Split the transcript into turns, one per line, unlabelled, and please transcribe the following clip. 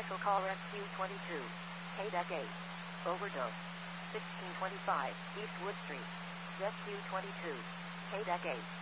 Special call Rescue 22. KDEC 8. Overdose. 1625 East Wood Street. Rescue 22. KDEC 8.